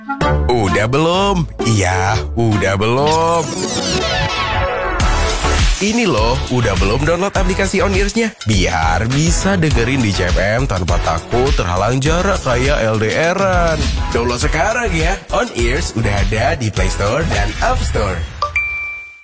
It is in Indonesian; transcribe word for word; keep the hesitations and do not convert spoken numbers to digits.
Udah belum? Iya, udah belum. Ini loh, udah belum download aplikasi On-Ears-nya? Biar bisa dengerin di C F M tanpa takut terhalang jarak kayak L D R-an. Download sekarang ya. On-Ears udah ada di Play Store dan App Store.